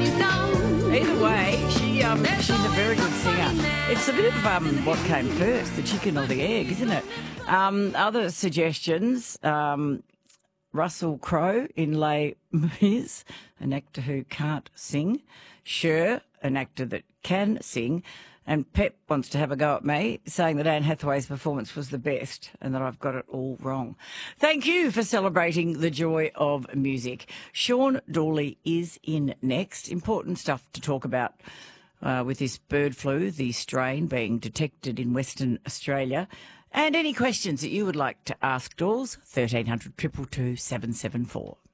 Either way, she's a very good singer. It's a bit of what came first, the chicken or the egg, isn't it? Other suggestions, Russell Crowe in Les Mis, an actor who can't sing. Cher, an actor that can sing. And Pep wants to have a go at me, saying that Anne Hathaway's performance was the best and that I've got it all wrong. Thank you for celebrating the joy of music. Sean Dawley is in next. Important stuff to talk about with this bird flu, the strain being detected in Western Australia. And any questions that you would like to ask Dawes, 1300 222 774.